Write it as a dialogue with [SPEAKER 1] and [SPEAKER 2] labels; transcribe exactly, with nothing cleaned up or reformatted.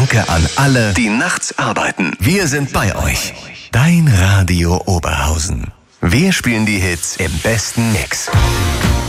[SPEAKER 1] Danke an alle, die nachts arbeiten. Wir sind bei euch. Dein Radio Oberhausen. Wir spielen die Hits im besten Mix.